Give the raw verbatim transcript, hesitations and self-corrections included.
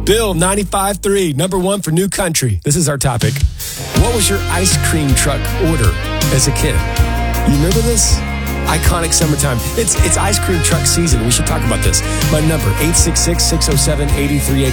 Bill, ninety-five three, number one for New Country. This is our topic. What was your ice cream truck order as a kid? You remember this? Iconic summertime. It's it's ice cream truck season. We should talk about this. My number, eight six six, six oh seven, eight three eight